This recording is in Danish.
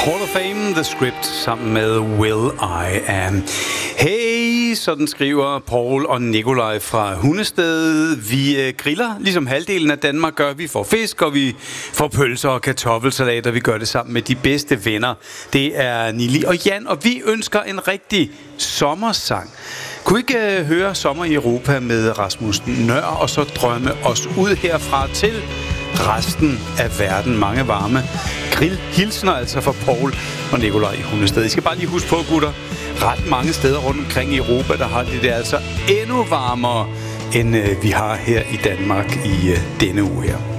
Hall of Fame, The Script, sammen med Will I Am. Hey, sådan skriver Paul og Nikolaj fra Hundested. Vi griller, ligesom halvdelen af Danmark gør. Vi får fisk, og vi får pølser og kartoffelsalat, og vi gør det sammen med de bedste venner. Det er Nili og Jan, og vi ønsker en rigtig sommersang. Kunne vi ikke høre Sommer i Europa med Rasmus Nør, og så drømme os ud herfra til resten af verden? Mange varme grillhilsner altså fra Paul og Nikolaj i Hundested. I skal bare lige huske på, gutter, ret mange steder rundt omkring i Europa, der har det altså endnu varmere, end vi har her i Danmark i denne uge her.